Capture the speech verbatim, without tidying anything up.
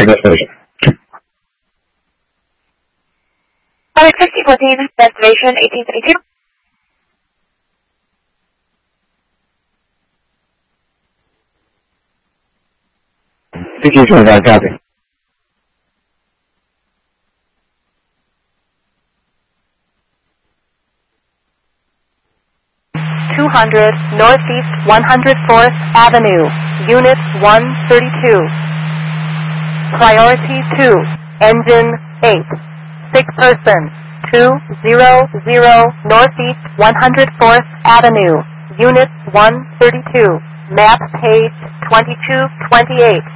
signal station. Public sixty fourteen, destination eighteen thirty-two. sixteen twenty-five, copy. two hundred Northeast one hundred fourth Avenue, Unit one thirty-two. Priority two, Engine eight. Sick person, two hundred Northeast one hundred fourth Avenue, Unit one thirty-two. Map page twenty-two twenty-eight.